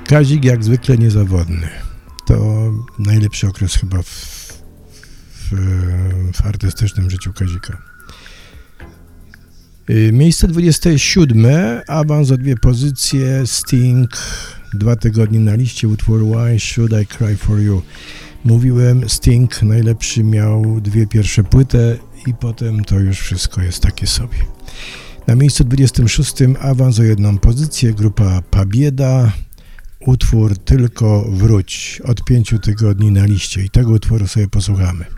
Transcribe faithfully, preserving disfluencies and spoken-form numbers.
Kazik jak zwykle niezawodny. To najlepszy okres chyba w, w, w artystycznym życiu Kazika. Miejsce dwudzieste siódme, awans o dwie pozycje, Sting, dwa tygodnie na liście, utwór Why Should I Cry For You. Mówiłem, Sting najlepszy miał dwie pierwsze płyty i potem to już wszystko jest takie sobie. Na miejscu dwudziestym szóstym awans o jedną pozycję, grupa Pabieda, utwór Tylko Wróć, od pięciu tygodni na liście i tego utworu sobie posłuchamy.